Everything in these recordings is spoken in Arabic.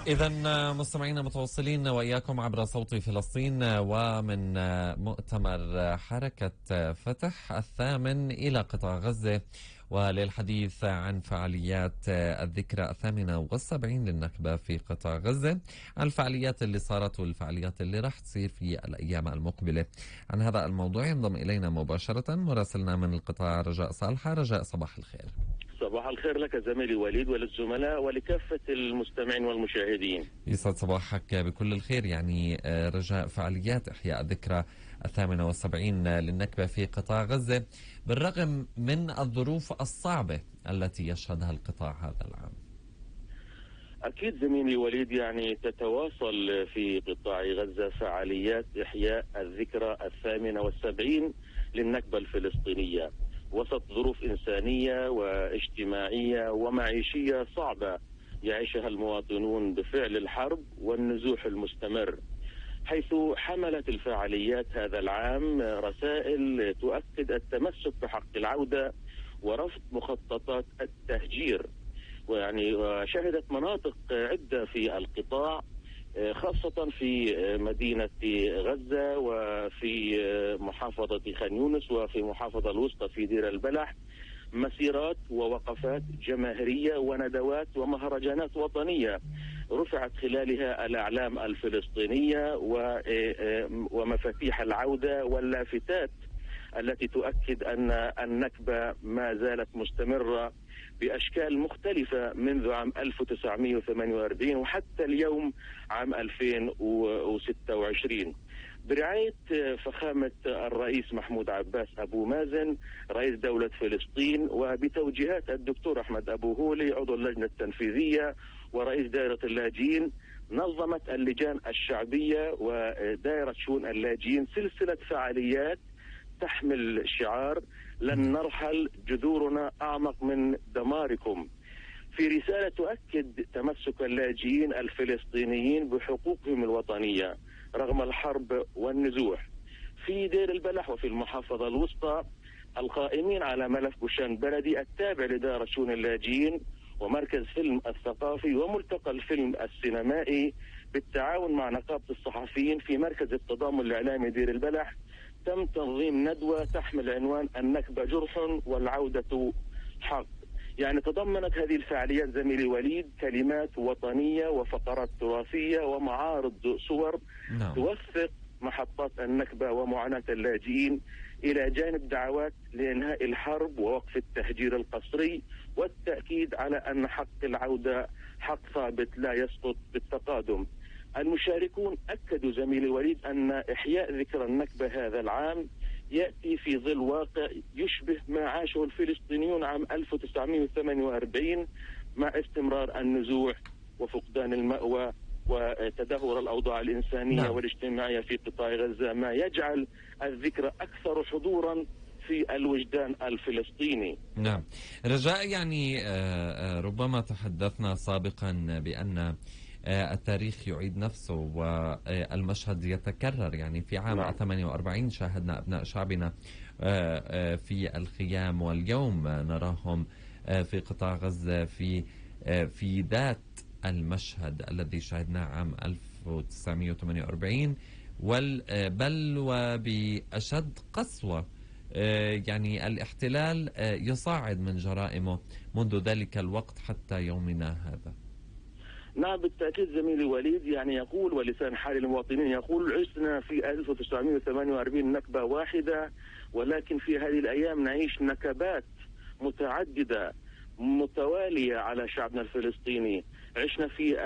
إذا مستمعينا متواصلين وإياكم عبر صوت فلسطين ومن مؤتمر حركة فتح الثامن إلى قطاع غزة، وللحديث عن فعاليات الذكرى 78 للنكبة في قطاع غزة، عن الفعاليات اللي صارت والفعاليات اللي راح تصير في الأيام المقبلة. عن هذا الموضوع ينضم إلينا مباشرة مراسلنا من القطاع رجاء صالحة. رجاء، صباح الخير. صباح الخير لك زميلي وليد وللزملاء ولكافة المستمعين والمشاهدين. يسعد صباحك بكل الخير. يعني رجاء، فعاليات إحياء الذكرى 78 للنكبة في قطاع غزة بالرغم من الظروف الصعبة التي يشهدها القطاع هذا العام. أكيد زميلي وليد، يعني تتواصل في قطاع غزة فعاليات إحياء الذكرى 78 للنكبة الفلسطينية وسط ظروف إنسانية واجتماعية ومعيشية صعبة يعيشها المواطنون بفعل الحرب والنزوح المستمر، حيث حملت الفعاليات هذا العام رسائل تؤكد التمسك بحق العودة ورفض مخططات التهجير. ويعني شهدت مناطق عدة في القطاع خاصة في مدينة غزة وفي محافظة خان يونس وفي محافظة الوسطى في دير البلح مسيرات ووقفات جماهيرية وندوات ومهرجانات وطنية رفعت خلالها الأعلام الفلسطينية ومفاتيح العودة واللافتات التي تؤكد أن النكبة ما زالت مستمرة بأشكال مختلفة منذ عام 1948 وحتى اليوم عام 2026 برعاية فخامة الرئيس محمود عباس أبو مازن رئيس دولة فلسطين، وبتوجيهات الدكتور أحمد أبو هولي عضو اللجنة التنفيذية ورئيس دائرة اللاجئين. نظمت اللجان الشعبية ودائرة شؤون اللاجئين سلسلة فعاليات تحمل شعار لن نرحل، جذورنا أعمق من دماركم، في رسالة تؤكد تمسك اللاجئين الفلسطينيين بحقوقهم الوطنية رغم الحرب والنزوح. في دير البلح وفي المحافظة الوسطى القائمين على ملف بوشان بلدي التابع لدار شؤون اللاجئين ومركز فيلم الثقافي وملتقى الفيلم السينمائي بالتعاون مع نقابة الصحفيين في مركز التضامن الإعلامي دير البلح تم تنظيم ندوة تحمل عنوان النكبة جرح والعودة حق. يعني تضمنت هذه الفعاليات زميلي وليد كلمات وطنية وفقرات تراثية ومعارض صور توثق محطات النكبة ومعاناة اللاجئين، إلى جانب دعوات لإنهاء الحرب ووقف التهجير القسري والتأكيد على أن حق العودة حق ثابت لا يسقط بالتقادم. المشاركون أكدوا زميلي وليد أن إحياء ذكرى النكبة هذا العام يأتي في ظل واقع يشبه ما عاشه الفلسطينيون عام 1948 مع استمرار النزوح وفقدان المأوى وتدهور الأوضاع الإنسانية والاجتماعية في قطاع غزة، ما يجعل الذكرى أكثر حضورا في الوجدان الفلسطيني. نعم رجاء، يعني ربما تحدثنا سابقا بأن التاريخ يعيد نفسه والمشهد يتكرر. يعني في عام 48 شاهدنا أبناء شعبنا في الخيام، واليوم نراهم في قطاع غزة في ذات المشهد الذي شاهدناه عام 1948 بل وبأشد قسوة. يعني الاحتلال يصاعد من جرائمه منذ ذلك الوقت حتى يومنا هذا. نعم بالتأكيد زميلي وليد، يعني يقول ولسان حال المواطنين يقول عشنا في 1948 نكبة واحدة، ولكن في هذه الأيام نعيش نكبات متعددة متوالية على شعبنا الفلسطيني. عشنا في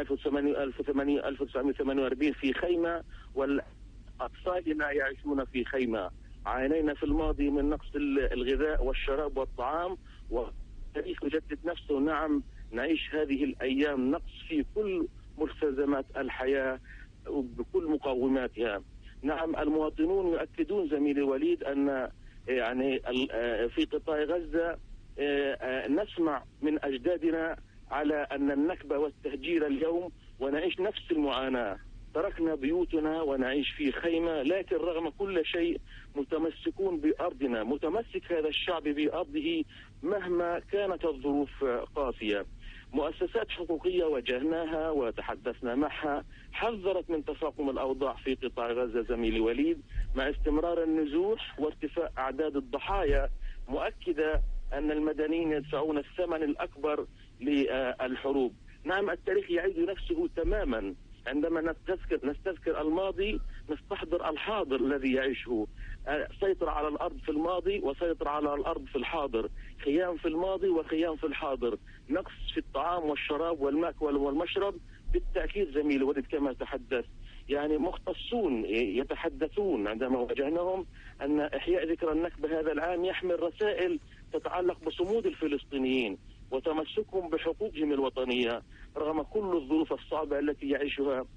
1948 في خيمة والأطفالنا يعيشون في خيمة. عانينا في الماضي من نقص الغذاء والشراب والطعام والتاريخ يجدد نفسه. نعم نعيش هذه الأيام نقص في كل مستلزمات الحياة بكل مقوماتها. نعم المواطنون يؤكدون زميلي وليد أن يعني في قطاع غزة نسمع من أجدادنا على أن النكبة والتهجير اليوم ونعيش نفس المعاناة. تركنا بيوتنا ونعيش في خيمة، لكن رغم كل شيء متمسكون بأرضنا. متمسك هذا الشعب بأرضه مهما كانت الظروف قاسية. مؤسسات حقوقية واجهناها وتحدثنا معها، حذرت من تفاقم الأوضاع في قطاع غزة زميلي وليد مع استمرار النزوح وارتفاع أعداد الضحايا، مؤكدة أن المدنيين يدفعون الثمن الأكبر للحروب. نعم، التاريخ يعيد نفسه تماما. عندما نستذكر الماضي نستحضر الحاضر الذي يعيشه. سيطر على الأرض في الماضي وسيطر على الأرض في الحاضر، خيام في الماضي وخيام في الحاضر، نقص في الطعام والشراب والمأكل والمشرب بالتأكيد زميلي ولد كما تحدث. يعني مختصون يتحدثون عندما واجهناهم أن إحياء ذكرى النكبة هذا العام يحمل رسائل تتعلق بصمود الفلسطينيين وتمسكهم بحقوقهم الوطنية رغم كل الظروف الصعبة التي يعيشها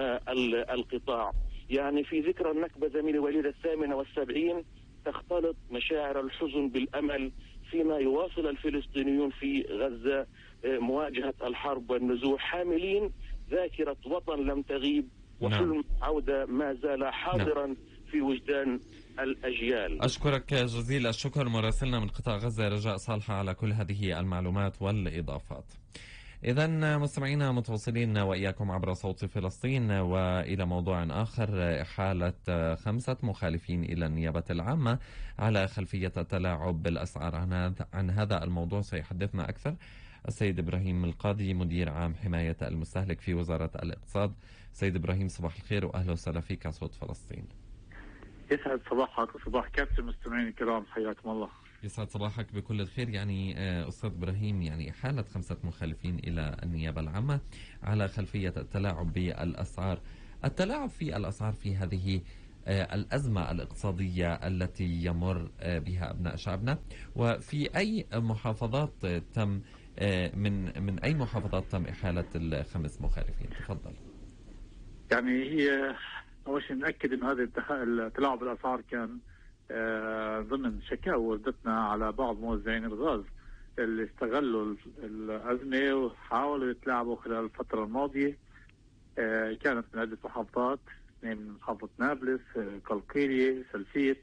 القطاع. يعني في ذكرى النكبة زميلي وليد 78 تختلط مشاعر الحزن بالأمل فيما يواصل الفلسطينيون في غزة مواجهة الحرب والنزوح، حاملين ذاكرة وطن لم تغيب وحلم عودة ما زال حاضرا في وجدان الأجيال. أشكرك جزيل الشكر مراسلنا من قطاع غزة رجاء صالحة على كل هذه المعلومات والإضافات. إذن مستمعينا متواصلين وإياكم عبر صوت فلسطين، وإلى موضوع آخر، إحالة 5 مخالفين إلى النيابة العامة على خلفية التلاعب بالأسعار. عن هذا الموضوع سيحدثنا أكثر السيد إبراهيم القاضي مدير عام حماية المستهلك في وزارة الاقتصاد. سيد إبراهيم صباح الخير وأهلا وسهلا فيك على صوت فلسطين. يسعد صباحك وصباح كافة المستمعين الكرام، حياكم الله. يسعد صباحك بكل الخير. يعني أستاذ إبراهيم، يعني إحالة 5 مخالفين إلى النيابة العامة على خلفية التلاعب بالأسعار. التلاعب في الأسعار في هذه الأزمة الاقتصادية التي يمر بها أبناء شعبنا، وفي أي محافظات تم من أي محافظات تم إحالة ال5 مخالفين؟ تفضل. يعني هي أول شيء نأكد أن هذا التلاعب بالأسعار كان ضمن شكاوى وردتنا على بعض موزعين الغاز اللي استغلوا الأزمة وحاولوا يتلاعبوا خلال الفترة الماضية. كانت من عدة محافظات، من محافظة نابلس، قلقيلية، سلفيت،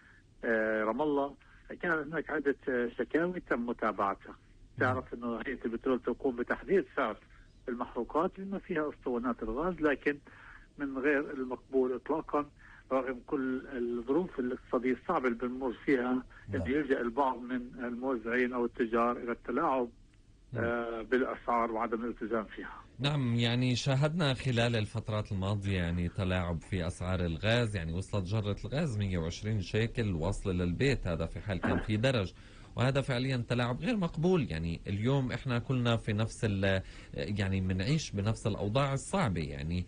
رام الله. كانت هناك عدة شكاوي تم متابعتها. تعرف أنه هيئة البترول تقوم بتحديد سعر المحروقات بما فيها أسطوانات الغاز، لكن من غير المقبول إطلاقا رغم كل الظروف الاقتصادية الصعبة اللي بنمر فيها، اللي يلجأ البعض من الموزعين أو التجار إلى التلاعب بالأسعار وعدم الالتزام فيها. نعم، يعني شاهدنا خلال الفترات الماضية يعني تلاعب في أسعار الغاز. يعني وصلت جرة الغاز 120 شيكل واصلة للبيت، هذا في حال كان في درج، وهذا فعليا تلاعب غير مقبول. يعني اليوم احنا كلنا في نفس يعني بنعيش بنفس الأوضاع الصعبة يعني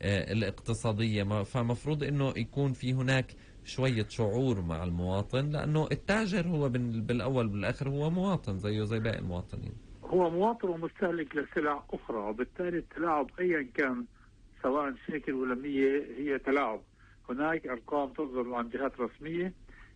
الاقتصادية، فمفروض انه يكون في هناك شوية شعور مع المواطن، لأنه التاجر هو بالأول بالآخر هو مواطن زيه زي باقي المواطنين، هو مواطن ومستهلك لسلع أخرى، وبالتالي التلاعب أيا كان سواء شيكل ولا 100 هي تلاعب. هناك أرقام تصدر عن جهات رسمية،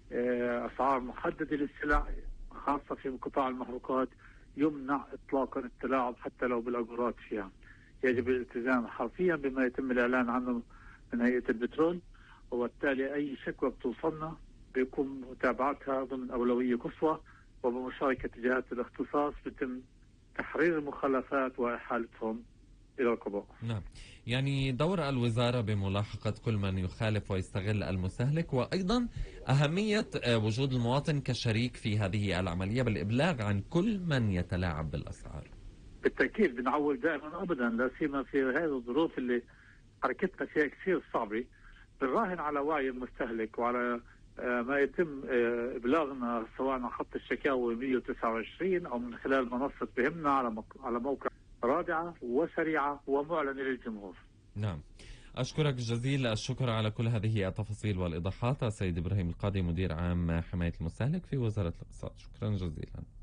أسعار محددة للسلع خاصة في قطاع المحروقات، يمنع إطلاقا التلاعب حتى لو بالأجورات فيها. يجب الالتزام حرفيا بما يتم الإعلان عنه من هيئة البترول، وبالتالي أي شكوى بتوصلنا بيكون متابعتها ضمن أولوية قصوى، وبمشاركة جهات الاختصاص بيتم تحرير المخالفات وإحالتهم إلى القضاء. نعم، يعني دور الوزارة بملاحقة كل من يخالف ويستغل المستهلك، وأيضا أهمية وجود المواطن كشريك في هذه العملية بالإبلاغ عن كل من يتلاعب بالأسعار. بالتأكيد بنعول دائما أبدا، لا سيما في هذه الظروف اللي حركتنا فيها كثير صعبة. بنراهن على وعي المستهلك وعلى ما يتم إبلاغنا سواء عن خط الشكاوي 129 أو من خلال منصة بهمنا على موقع رادعة وسريعة ومعلنة للجمهور. نعم، أشكرك جزيل الشكر على كل هذه التفاصيل والإيضاحات السيد إبراهيم القاضي مدير عام حماية المستهلك في وزارة الاقتصاد. شكرا جزيلا.